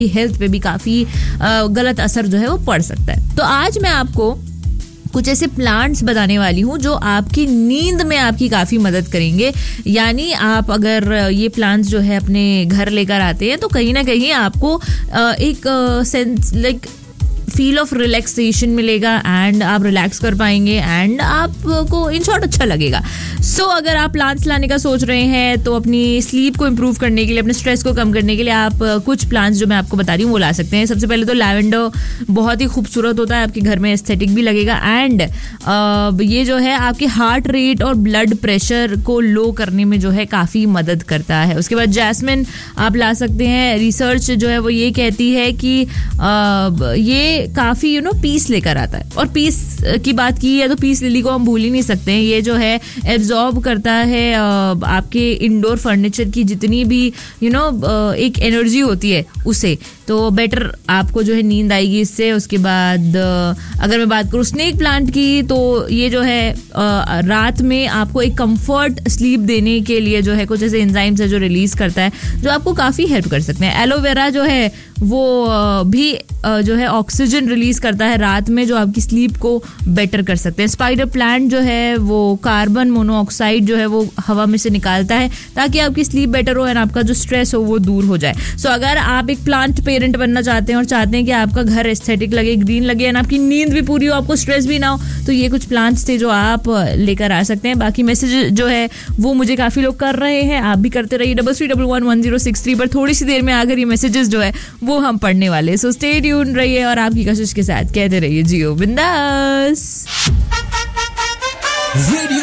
Health पे भी काफ़ी गलत असर जो है वो पड़ सकता है। तो आज मैं आपको कुछ ऐसे प्लांट्स बताने वाली हूँ जो आपकी नींद में आपकी काफ़ी मदद करेंगे। यानी आप अगर ये प्लांट्स जो है अपने घर लेकर आते हैं तो कहीं ना कहीं आपको एक sense like feel of relaxation मिलेगा एंड आप रिलैक्स कर पाएंगे एंड आपको इन शॉर्ट अच्छा लगेगा। सो अगर आप प्लांट्स लाने का सोच रहे हैं तो अपनी स्लीप को इम्प्रूव करने के लिए, अपने स्ट्रेस को कम करने के लिए आप कुछ प्लांट्स जो मैं आपको बता रही हूँ वो ला सकते हैं। सबसे पहले तो लैवेंडर बहुत ही खूबसूरत होता है, आपके घर में एस्थेटिक भी लगेगा एंड ये जो है आपके हार्ट रेट और ब्लड प्रेशर को लो करने में जो है काफ़ी मदद करता है। उसके बाद जैस्मिन आप ला सकते हैं। रिसर्च जो है वो ये कहती है कि ये काफ़ी पीस लेकर आता है, और पीस की बात की है तो पीस लिली को हम भूल ही नहीं सकते हैं। ये जो है एब्जॉर्ब करता है आपके इंडोर फर्नीचर की जितनी भी एक एनर्जी होती है उसे, तो बेटर आपको जो है नींद आएगी इससे। उसके बाद अगर मैं बात करूँ स्नेक प्लांट की, तो ये जो है रात में आपको एक कंफर्ट स्लीप देने के लिए जो है कुछ ऐसे एंजाइम्स है जो रिलीज करता है जो आपको काफ़ी हेल्प कर सकते हैं। एलोवेरा जो है वो भी जो है ऑक्सीजन रिलीज करता है रात में, जो आपकी स्लीप को बेटर कर सकते हैं। स्पाइडर प्लांट जो है वो कार्बन मोनोऑक्साइड जो है वो हवा में से निकालता है ताकि आपकी स्लीप बेटर हो एंड आपका जो स्ट्रेस हो वो दूर हो जाए। सो अगर आप एक प्लांट पेरेंट बनना चाहते हैं और चाहते हैं कि आपका घर एस्थेटिक लगे, ग्रीन लगे एंड आपकी नींद भी पूरी हो, आपको स्ट्रेस भी ना हो, तो ये कुछ प्लांट्स थे जो आप लेकर आ सकते हैं। बाकी मैसेज जो है वो मुझे काफ़ी लोग कर रहे हैं, आप भी करते रहिए 33111063 पर। थोड़ी सी देर में आकर ये मैसेजेस जो है वो हम पढ़ने वाले। सो स्टे ट्यून रहिए और आपकी कोशिश के साथ कहते रहिए जियो बिंदास। रेडियो